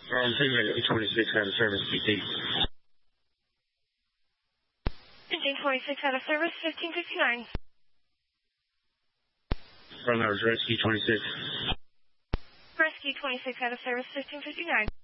Taking like 826 out of service, PT. Engine 26 out of service, 1559. From our Rescue 26. Rescue 26 out of service, 1559.